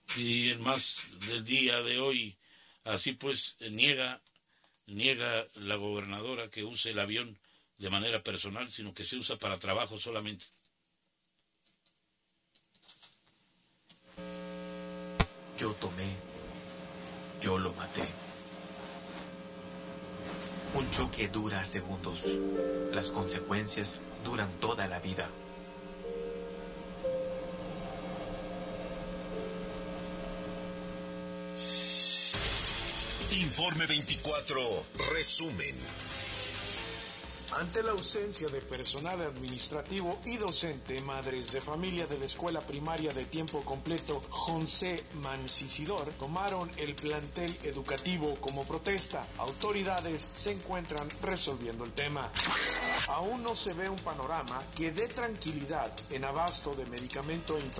Y el más del día de hoy, así pues, niega la gobernadora que use el avión de manera personal, sino que se usa para trabajo solamente. Yo tomé, yo lo maté. Un choque dura segundos. Las consecuencias duran toda la vida. Informe 24, resumen. Ante la ausencia de personal administrativo y docente, madres de familia de la escuela primaria de tiempo completo José Mancisidor tomaron el plantel educativo como protesta. Autoridades se encuentran resolviendo el tema. Aún no se ve un panorama que dé tranquilidad en abasto de medicamento